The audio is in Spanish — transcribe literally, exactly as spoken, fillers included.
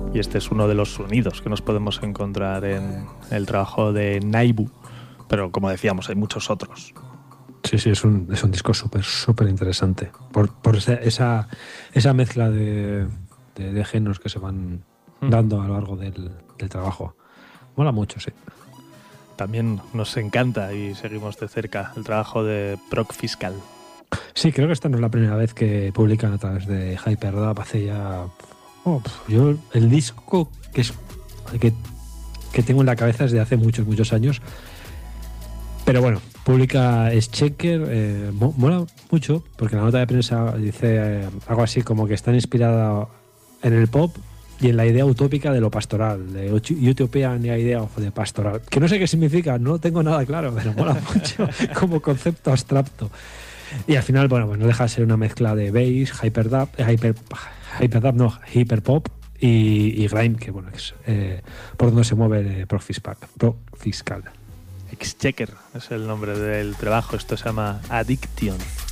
Y este es uno de los sonidos que nos podemos encontrar en el trabajo de Naibu. Pero como decíamos, hay muchos otros. Sí, sí, es un, es un disco súper, súper interesante. Por, por esa, esa, esa mezcla de, de, de géneros que se van mm. dando a lo largo del, del trabajo. Mola mucho, sí. También nos encanta y seguimos de cerca el trabajo de Proc Fiscal. Sí, creo que esta no es la primera vez que publican a través de Hyperdub. Hace ya... Oh, yo el disco que, es, que, que tengo en la cabeza es de hace muchos, muchos años. Pero bueno, publica Exchequer, eh, mola mucho, porque la nota de prensa dice eh, algo así como que está inspirada en el pop y en la idea utópica de lo pastoral, de Utopian Idea of the Pastoral, que no sé qué significa, no tengo nada claro, pero mola mucho como concepto abstracto. Y al final, bueno, pues no deja de ser una mezcla de bass, hyperdub, hyper, hyperdub no, hyperpop y, y grime, que bueno, es eh, por donde se mueve Proc Fiscal. Proc Fiscal. Exchequer es el nombre del trabajo, esto se llama Addiction.